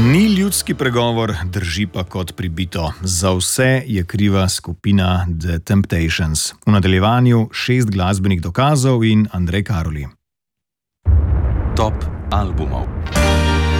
Ni ljudski pregovor, drži pa kot pribito. Za vse je kriva skupina The Temptations. V nadaljevanju 6 glasbenih dokazov in Andrej Karoli. Top albumov.